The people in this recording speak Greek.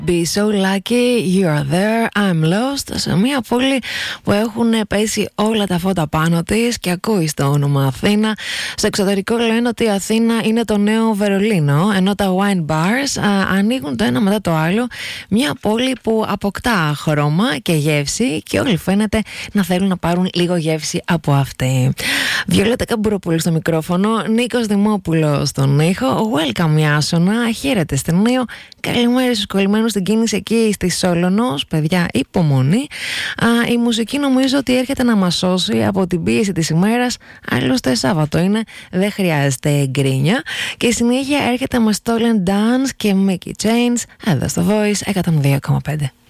Be so lucky, you're there, I'm lost. Σε μια πόλη που έχουν πέσει όλα τα φώτα πάνω της και ακούει το όνομα Αθήνα. Στο εξωτερικό λένε ότι η Αθήνα είναι το νέο Βερολίνο, ενώ τα wine bars ανοίγουν το ένα μετά το άλλο. Μια πόλη που αποκτά χρώμα και γεύση και όλοι φαίνεται να θέλουν να πάρουν λίγο γεύση από αυτή. Βιολέτα Καμπουροπούλου στο μικρόφωνο, Νίκος Δημόπουλος στον ήχο. Welcome Ιάσονα, χαίρετε στην Νέο. Καλημέρα στους κολλημένους στην κίνηση εκεί στη Σόλωνος. Παιδιά, υπομονή. Η μουσική νομίζω ότι έρχεται να μας σώσει από την πίεση της ημέρας. Άλλωστε Σάββατο είναι, δεν χρειάζεται γκρίνια. Και η συνέχεια έρχεται με Stolen Dance και Mickey Chains εδώ στο Voice 102,5.